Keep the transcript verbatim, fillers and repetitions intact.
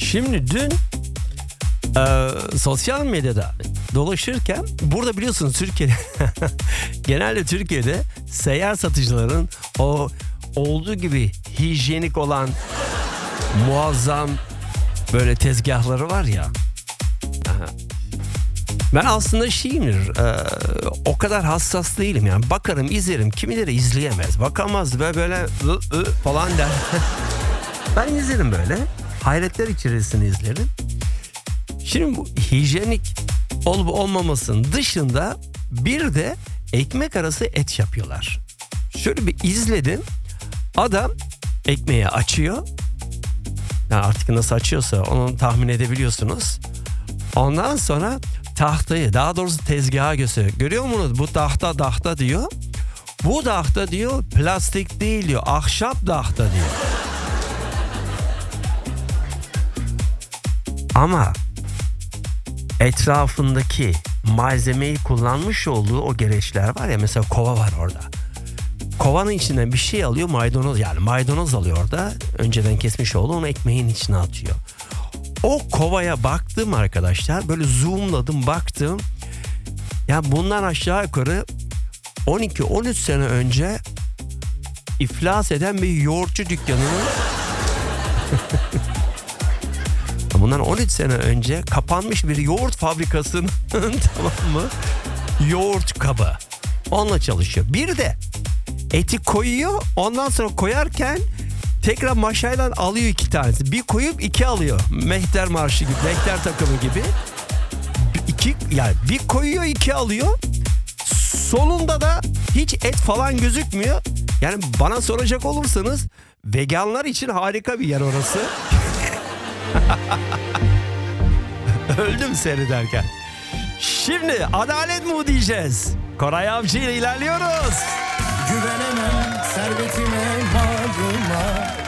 Şimdi dün e, sosyal medyada dolaşırken, burada biliyorsunuz Türkiye'de genelde Türkiye'de seyyar satıcıların o olduğu gibi hijyenik olan muazzam böyle tezgahları var ya. Aha. Ben aslında şeyimdir, e, o kadar hassas değilim yani. Bakarım, izlerim. Kimileri izleyemez, bakamaz ve böyle ı, ı falan der. Ben izlerim böyle. Hayretler içerisinde izlerim. Şimdi bu hijyenik olup olmamasının dışında bir de ekmek arası et yapıyorlar. Şöyle bir izledim. Adam ekmeği açıyor. Yani artık nasıl açıyorsa onu tahmin edebiliyorsunuz. Ondan sonra tahtayı, daha doğrusu tezgaha gösteriyor. Görüyor musunuz? Bu tahta tahta diyor. Bu tahta diyor plastik değil diyor. Ahşap tahta diyor. Ama etrafındaki malzemeyi kullanmış olduğu o gereçler var ya, mesela kova var orada. Kovanın içinden bir şey alıyor, maydanoz, yani maydanoz alıyor orada. Önceden kesmiş olduğu, onu ekmeğin içine atıyor. O kovaya baktım arkadaşlar, böyle zoomladım baktım. Ya bundan aşağı yukarı on iki on üç sene önce iflas eden bir yoğurtçu dükkanının bundan on üç sene önce kapanmış bir yoğurt fabrikasının tamam mı? Yoğurt kabı. Onunla çalışıyor. Bir de eti koyuyor, ondan sonra koyarken tekrar maşayla alıyor iki tanesi. Bir koyup iki alıyor. Mehter marşı gibi, mehter takımı gibi. İki, yani bir koyuyor, iki alıyor. Sonunda da hiç et falan gözükmüyor. Yani bana soracak olursanız veganlar için harika bir yer orası. Öldüm seyrederken. Şimdi adalet mi diyeceğiz? Koray Avcı ile ilerliyoruz. Güvenemem servetime, malıma.